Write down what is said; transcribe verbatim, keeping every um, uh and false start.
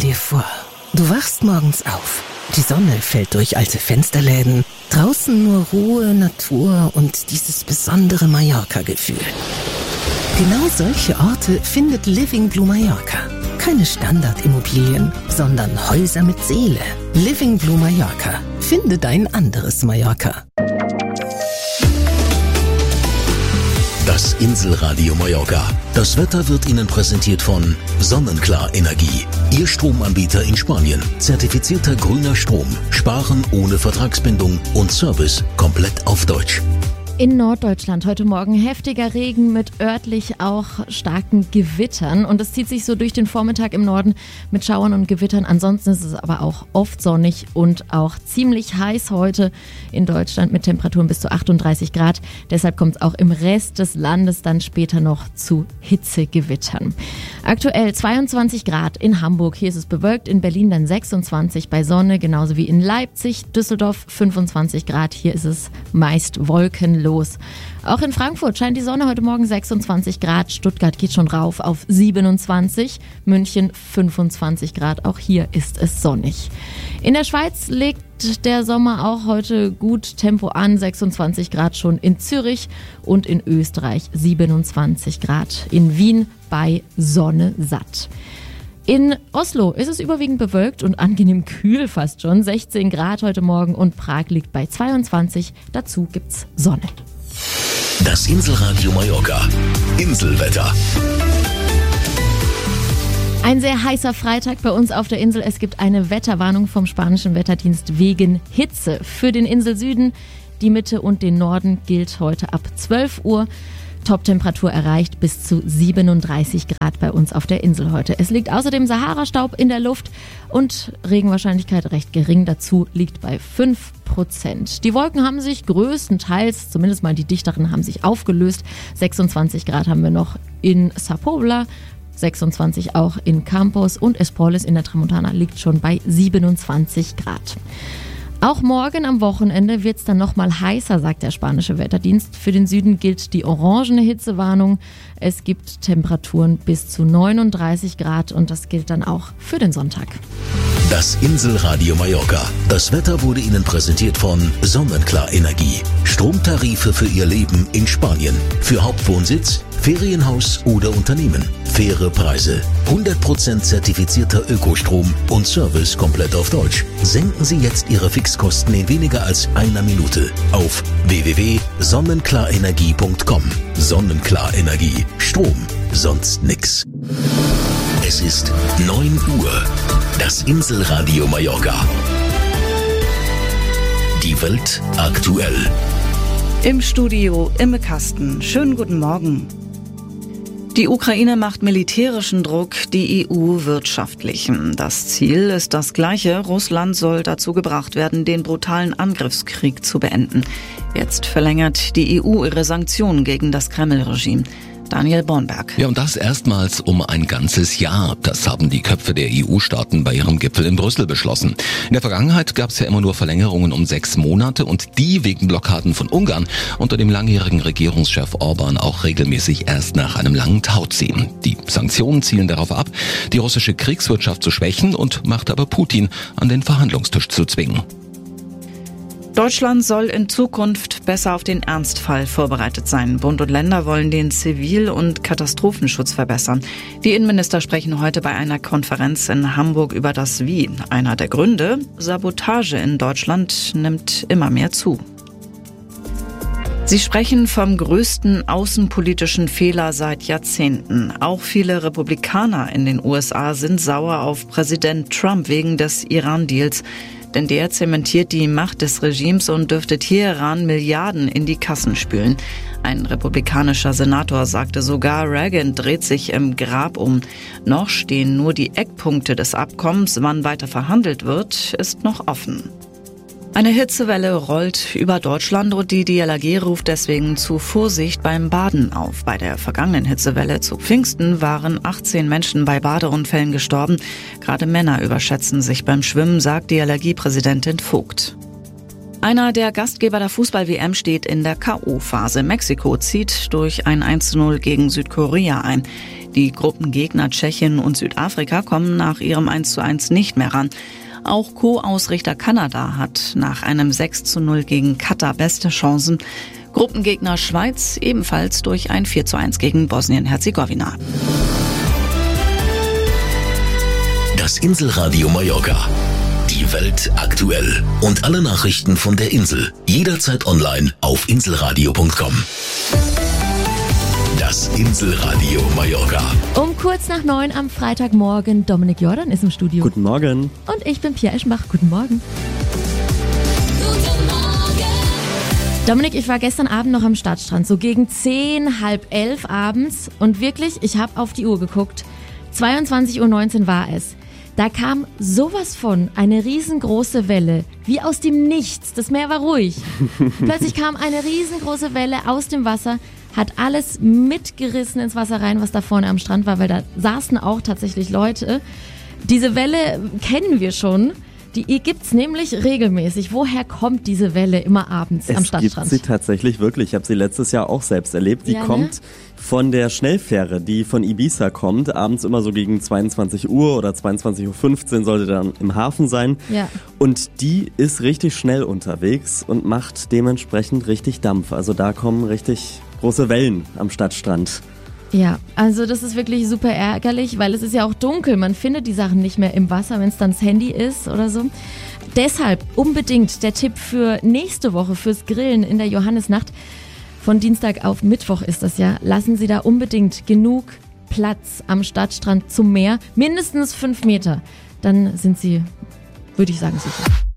dir vor, du wachst morgens auf. Die Sonne fällt durch alte Fensterläden. Draußen nur Ruhe, Natur und dieses besondere Mallorca-Gefühl. Genau solche Orte findet Living Blue Mallorca. Keine Standardimmobilien, sondern Häuser mit Seele. Living Blue Mallorca. Finde dein anderes Mallorca. Das Inselradio Mallorca. Das Wetter wird Ihnen präsentiert von Sonnenklar Energie. Ihr Stromanbieter in Spanien. Zertifizierter grüner Strom. Sparen ohne Vertragsbindung und Service komplett auf Deutsch. In Norddeutschland heute Morgen heftiger Regen mit örtlich auch starken Gewittern. Und es zieht sich so durch den Vormittag im Norden mit Schauern und Gewittern. Ansonsten ist es aber auch oft sonnig und auch ziemlich heiß heute in Deutschland mit Temperaturen bis zu achtunddreißig Grad. Deshalb kommt es auch im Rest des Landes dann später noch zu Hitzegewittern. Aktuell zweiundzwanzig Grad in Hamburg. Hier ist es bewölkt. In Berlin dann sechsundzwanzig bei Sonne. Genauso wie in Leipzig, Düsseldorf fünfundzwanzig Grad. Hier ist es meist wolkenlos. Auch in Frankfurt scheint die Sonne heute Morgen sechsundzwanzig Grad. Stuttgart geht schon rauf auf siebenundzwanzig. München fünfundzwanzig Grad. Auch hier ist es sonnig. In der Schweiz legt der Sommer auch heute gut Tempo an. sechsundzwanzig Grad schon in Zürich und in Österreich siebenundzwanzig Grad. In Wien bei Sonne satt. In Oslo ist es überwiegend bewölkt und angenehm kühl fast schon. sechzehn Grad heute Morgen und Prag liegt bei zweiundzwanzig. Dazu gibt's Sonne. Das Inselradio Mallorca. Inselwetter. Ein sehr heißer Freitag bei uns auf der Insel. Es gibt eine Wetterwarnung vom spanischen Wetterdienst wegen Hitze. Für den Inselsüden, die Mitte und den Norden gilt heute ab zwölf Uhr. Toptemperatur erreicht bis zu siebenunddreißig Grad bei uns auf der Insel heute. Es liegt außerdem Sahara-Staub in der Luft und Regenwahrscheinlichkeit recht gering. Dazu liegt bei fünf Prozent. Die Wolken haben sich größtenteils, zumindest mal die dichteren, haben sich aufgelöst. sechsundzwanzig Grad haben wir noch in Sa Pobla, sechsundzwanzig auch in Campos und Espoles in der Tramontana liegt schon bei siebenundzwanzig Grad. Auch morgen am Wochenende wird es dann nochmal heißer, sagt der spanische Wetterdienst. Für den Süden gilt die orangene Hitzewarnung. Es gibt Temperaturen bis zu neununddreißig Grad und das gilt dann auch für den Sonntag. Das Inselradio Mallorca. Das Wetter wurde Ihnen präsentiert von Sonnenklar Energie. Stromtarife für Ihr Leben in Spanien. Für Hauptwohnsitz, Ferienhaus oder Unternehmen. Faire Preise. hundert Prozent zertifizierter Ökostrom und Service komplett auf Deutsch. Senken Sie jetzt Ihre Fixkosten in weniger als einer Minute auf w w w punkt sonnenklarenergie punkt com. Sonnenklar Energie. Strom. Sonst nix. Es ist neun Uhr. Das Inselradio Mallorca. Die Welt aktuell. Im Studio Imme Kasten. Schönen guten Morgen. Die Ukraine macht militärischen Druck, die E U wirtschaftlichen. Das Ziel ist das gleiche. Russland soll dazu gebracht werden, den brutalen Angriffskrieg zu beenden. Jetzt verlängert die E U ihre Sanktionen gegen das Kreml-Regime. Daniel Bornberg. Ja, und das erstmals um ein ganzes Jahr. Das haben die Köpfe der E U-Staaten bei ihrem Gipfel in Brüssel beschlossen. In der Vergangenheit gab es ja immer nur Verlängerungen um sechs Monate und die wegen Blockaden von Ungarn unter dem langjährigen Regierungschef Orban auch regelmäßig erst nach einem langen Tauziehen. Die Sanktionen zielen darauf ab, die russische Kriegswirtschaft zu schwächen und macht aber Putin an den Verhandlungstisch zu zwingen. Deutschland soll in Zukunft besser auf den Ernstfall vorbereitet sein. Bund und Länder wollen den Zivil- und Katastrophenschutz verbessern. Die Innenminister sprechen heute bei einer Konferenz in Hamburg über das Wie. Einer der Gründe: Sabotage in Deutschland nimmt immer mehr zu. Sie sprechen vom größten außenpolitischen Fehler seit Jahrzehnten. Auch viele Republikaner in den U S A sind sauer auf Präsident Trump wegen des Iran-Deals. Denn der zementiert die Macht des Regimes und dürfte Teheran Milliarden in die Kassen spülen. Ein republikanischer Senator sagte sogar, Reagan dreht sich im Grab um. Noch stehen nur die Eckpunkte des Abkommens. Wann weiter verhandelt wird, ist noch offen. Eine Hitzewelle rollt über Deutschland und die D L R G ruft deswegen zu Vorsicht beim Baden auf. Bei der vergangenen Hitzewelle zu Pfingsten waren achtzehn Menschen bei Badeunfällen gestorben. Gerade Männer überschätzen sich beim Schwimmen, sagt D L R G-Präsidentin Vogt. Einer der Gastgeber der Fußball-W M steht in der K O-Phase. Mexiko zieht durch ein eins zu null gegen Südkorea ein. Die Gruppengegner Tschechien und Südafrika kommen nach ihrem eins zu eins nicht mehr ran. Auch Co-Ausrichter Kanada hat nach einem sechs zu null gegen Katar beste Chancen. Gruppengegner Schweiz ebenfalls durch ein vier zu eins gegen Bosnien-Herzegowina. Das Inselradio Mallorca. Die Welt aktuell. Und alle Nachrichten von der Insel. Jederzeit online auf inselradio punkt com. Das Inselradio Mallorca. Um kurz nach neun am Freitagmorgen. Dominik Jordan ist im Studio. Guten Morgen. Und ich bin Pia Eschenbach. Guten Morgen. Guten Morgen. Dominik, ich war gestern Abend noch am Stadtstrand, so gegen zehn, halb elf abends. Und wirklich, ich habe auf die Uhr geguckt. zweiundzwanzig Uhr neunzehn war es. Da kam sowas von, eine riesengroße Welle, wie aus dem Nichts. Das Meer war ruhig. Plötzlich kam eine riesengroße Welle aus dem Wasser, hat alles mitgerissen ins Wasser rein, was da vorne am Strand war, weil da saßen auch tatsächlich Leute. Diese Welle kennen wir schon. Die gibt's nämlich regelmäßig. Woher kommt diese Welle immer abends es am Stadtstrand? Es gibt sie tatsächlich wirklich. Ich habe sie letztes Jahr auch selbst erlebt. Die ja, kommt ne? von der Schnellfähre, die von Ibiza kommt. Abends immer so gegen zweiundzwanzig Uhr oder zweiundzwanzig Uhr fünfzehn sollte dann im Hafen sein. Ja. Und die ist richtig schnell unterwegs und macht dementsprechend richtig Dampf. Also da kommen richtig große Wellen am Stadtstrand. Ja, also das ist wirklich super ärgerlich, weil es ist ja auch dunkel. Man findet die Sachen nicht mehr im Wasser, wenn es dann das Handy ist oder so. Deshalb unbedingt der Tipp für nächste Woche fürs Grillen in der Johannisnacht. Von Dienstag auf Mittwoch ist das ja. Lassen Sie da unbedingt genug Platz am Stadtstrand zum Meer. Mindestens fünf Meter. Dann sind Sie, würde ich sagen, sicher.